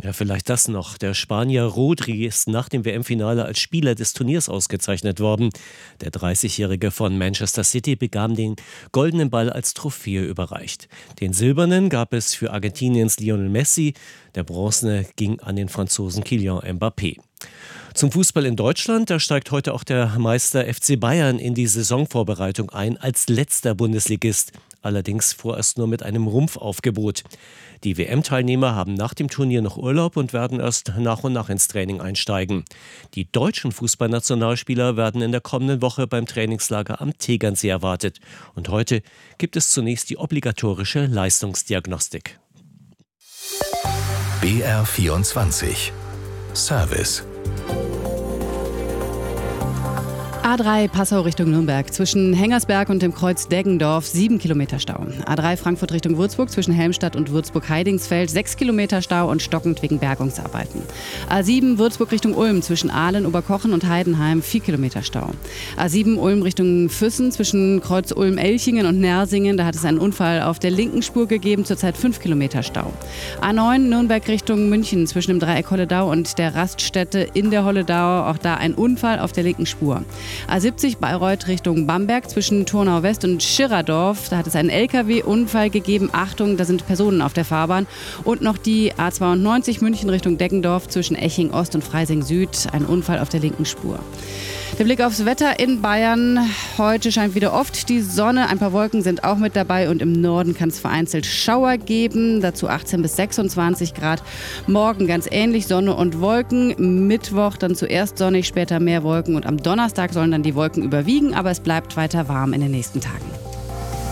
Ja, vielleicht das noch. Der Spanier Rodri ist nach dem WM-Finale als Spieler des Turniers ausgezeichnet worden. Der 30-Jährige von Manchester City bekam den goldenen Ball als Trophäe überreicht. Den silbernen gab es für Argentiniens Lionel Messi. Der bronzene ging an den Franzosen Kylian Mbappé. Zum Fußball in Deutschland, da steigt heute auch der Meister FC Bayern in die Saisonvorbereitung ein als letzter Bundesligist. Allerdings vorerst nur mit einem Rumpfaufgebot. Die WM-Teilnehmer haben nach dem Turnier noch Urlaub und werden erst nach und nach ins Training einsteigen. Die deutschen Fußballnationalspieler werden in der kommenden Woche beim Trainingslager am Tegernsee erwartet. Und heute gibt es zunächst die obligatorische Leistungsdiagnostik. BR24 Service. A3 Passau Richtung Nürnberg zwischen Hengersberg und dem Kreuz Deggendorf 7 Kilometer Stau. A3 Frankfurt Richtung Würzburg zwischen Helmstadt und Würzburg-Heidingsfeld 6 Kilometer Stau und stockend wegen Bergungsarbeiten. A7 Würzburg Richtung Ulm zwischen Aalen, Oberkochen und Heidenheim 4 Kilometer Stau. A7 Ulm Richtung Füssen zwischen Kreuz Ulm-Elchingen und Nersingen, da hat es einen Unfall auf der linken Spur gegeben, zurzeit 5 Kilometer Stau. A9 Nürnberg Richtung München zwischen dem Dreieck Holledau und der Raststätte in der Holledau, auch da ein Unfall auf der linken Spur. A70 Bayreuth Richtung Bamberg zwischen Turnau West und Schirradorf. Da hat es einen LKW-Unfall gegeben. Achtung, da sind Personen auf der Fahrbahn. Und noch die A92 München Richtung Deggendorf zwischen Eching Ost und Freising Süd. Ein Unfall auf der linken Spur. Der Blick aufs Wetter in Bayern. Heute scheint wieder oft die Sonne. Ein paar Wolken sind auch mit dabei und im Norden kann es vereinzelt Schauer geben. Dazu 18 bis 26 Grad. Morgen ganz ähnlich Sonne und Wolken. Mittwoch dann zuerst sonnig, später mehr Wolken und am Donnerstag sollen dann die Wolken überwiegen, aber es bleibt weiter warm in den nächsten Tagen.